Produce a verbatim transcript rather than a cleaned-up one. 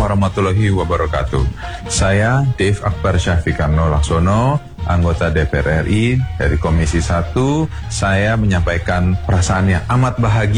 warahmatullahi wabarakatuh. Saya Dave Akbar Syafiqarno Laksono, anggota D P R R I dari Komisi satu. Saya menyampaikan perasaan yang amat bahagia